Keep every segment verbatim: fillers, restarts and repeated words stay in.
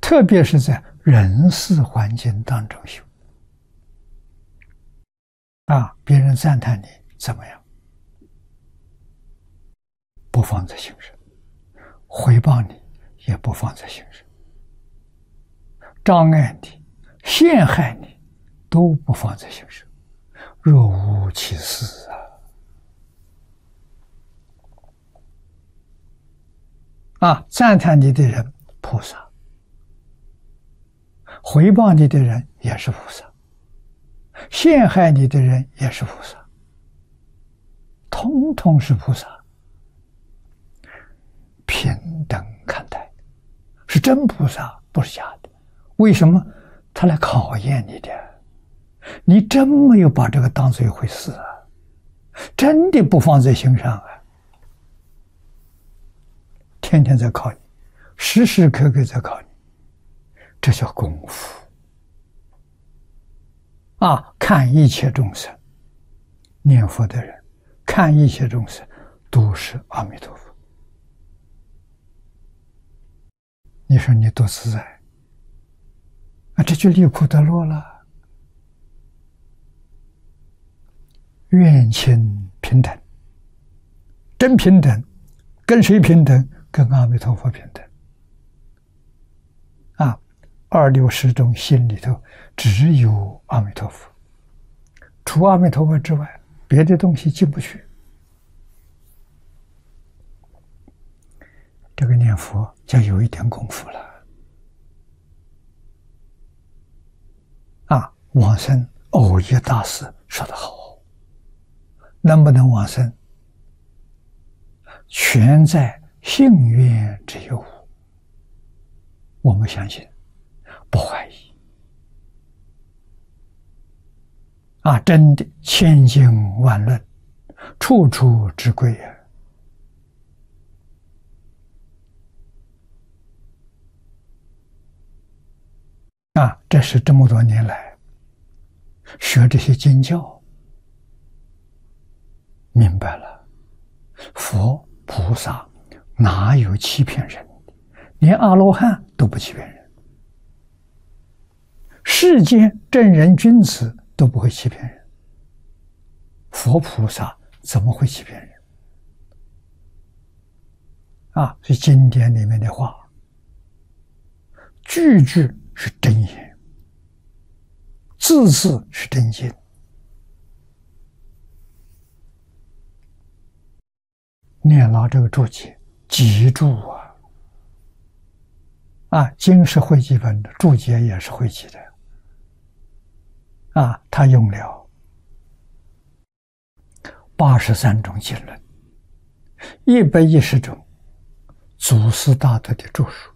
特别是在人事环境当中修。啊，别人赞叹你怎么样，不放在心上；回报你也不放在心上；障碍你、陷害你都不放在心上，若无其事啊！啊，赞叹你的人菩萨，回报你的人也是菩萨，陷害你的人也是菩萨，通通是菩萨，平等看待，是真菩萨，不是假的。为什么？他来考验你的，你真没有把这个当做一回事啊，真的不放在心上啊，天天在考你，时时刻刻在考你，这叫功夫啊！看一切众生，念佛的人看一切众生都是阿弥陀佛，你说你多自在啊，这就离苦得乐了。愿亲平等，真平等，跟谁平等？跟阿弥陀佛平等啊！二六十种心里头只有阿弥陀佛，除阿弥陀佛之外，别的东西进不去。这个念佛就有一点功夫了啊！往生藕益大师说得好，能不能往生，全在信愿之有。我们相信，不怀疑啊！真的千经万论，处处之贵啊！啊，这是这么多年来学这些经教，明白了，佛菩萨哪有欺骗人的？连阿罗汉都不欺骗人，世间正人君子都不会欺骗人，佛菩萨怎么会欺骗人？啊，所以经典里面的话，句句是真言，字字是真经。念老这个注解，记住啊！啊，经是会记本的，注解也是会记的。啊，他用了八十三种经论，一百一十种祖师大德的著述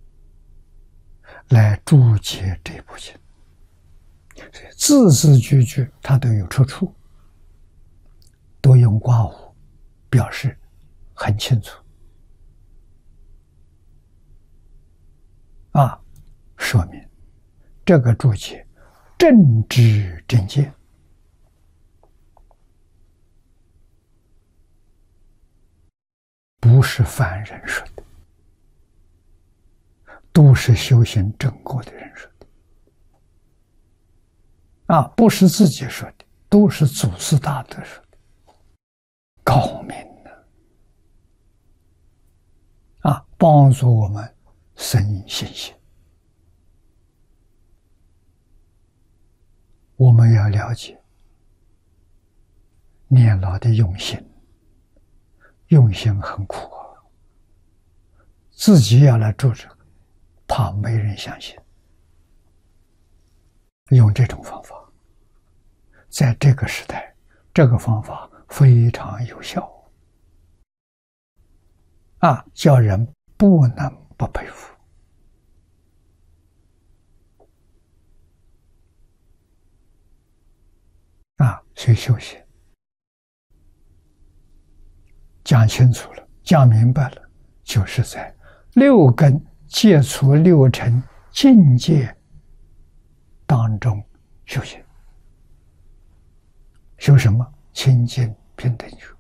来注解这部经，字字句句它都有出处，都用刮胡表示很清楚啊，说明这个注解正知正见，不是凡人说的，都是修行正果的人说的啊，不是自己说的，都是祖师大德说的，高明的啊，帮助我们生信心。我们要了解念老的用心，用心很苦啊，自己要来做这个，怕没人相信。用这种方法，在这个时代，这个方法非常有效啊，叫人不能不佩服。啊，所以修行讲清楚了，讲明白了，就是在六根接触六尘境界当中修行。修什么？清净平等修。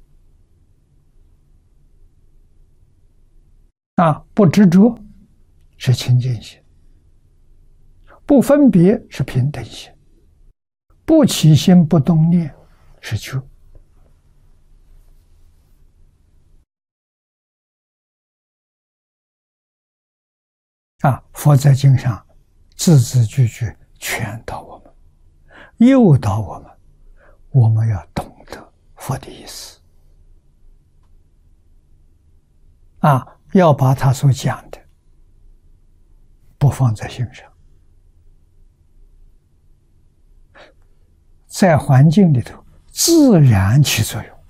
啊，不执着， 是清净心，不分别是平等心，不起心不动念是觉。啊，佛在经上字字句句劝导我们，诱导我们，我们要懂得佛的意思啊，要把他所讲的不放在心上，在环境里头自然起作用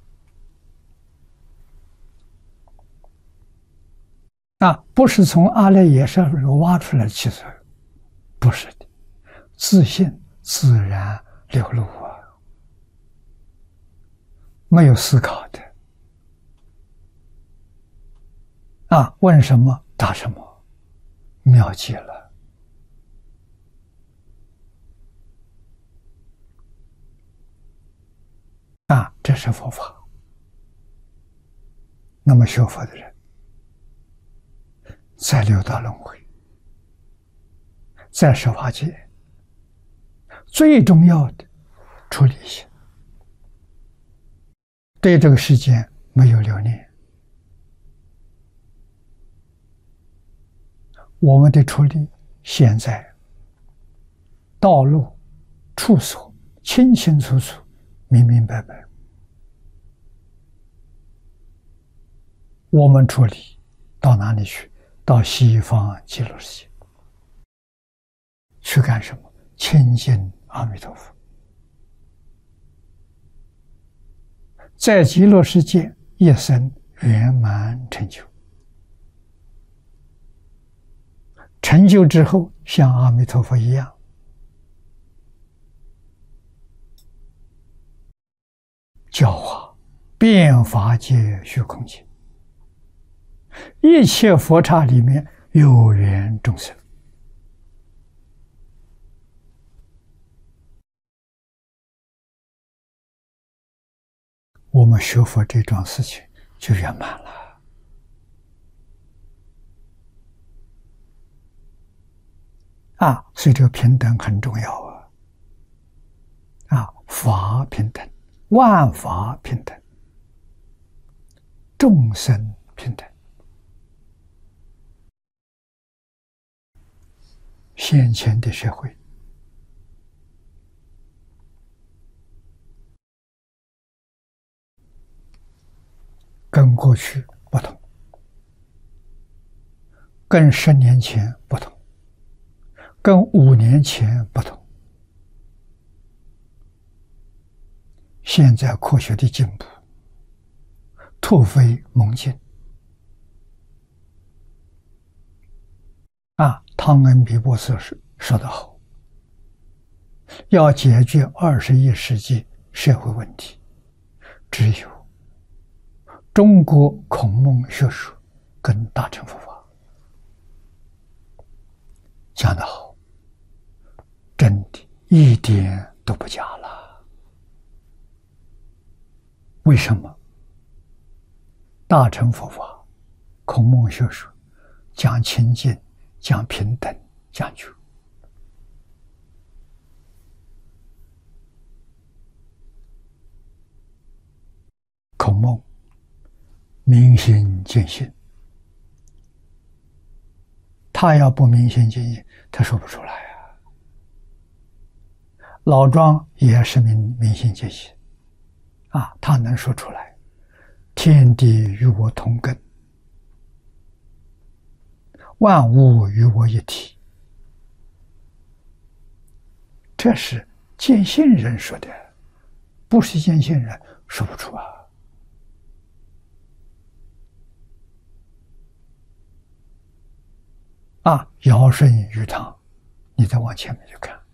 啊，不是从阿赖耶识挖出来的起作用，不是的，自信自然流露啊，没有思考的啊，问什么答什么，妙极了啊！这是佛法。那么学佛的人在六道轮回，在十法界，最重要的出离心，对这个世界没有留念。我们的出离现在道路处所清清楚楚明明白白，我们出离到哪里去？到西方极乐世界去干什么？亲近阿弥陀佛，在极乐世界一生圆满成就，成就之后像阿弥陀佛一样，教化遍法界虚空界，一切佛刹里面有缘众生。我们学佛这桩事情就圆满了啊！所以这个平等很重要啊！啊，法平等，万法平等，众生平等。先前的社会跟过去不同，跟十年前不同，跟五年前不同。现在科学的进步突飞猛进啊！汤恩比博士说得好，要解决二十一世纪社会问题，只有中国孔孟学说跟大乘佛法。讲得好，真的一点都不假了。为什么？大乘佛法、孔孟学说讲清净，讲平等，讲觉。孔孟明心见性，他要不明心见性，他说不出来啊。老庄也是明明心见性啊，他能说出来，天地与我同根，万物与我一体，这是见性人说的，不是见性人说不出啊。啊，尧舜禹汤，你再往前面去看，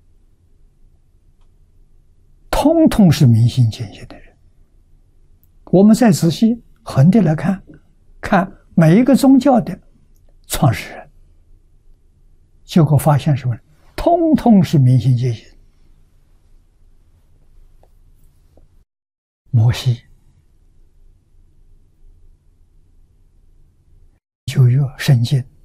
通通是明心见性的人。我们再仔细横的来看，看每一个宗教的创始人，结果发现什么？通通是明心见性。摩西、旧约圣经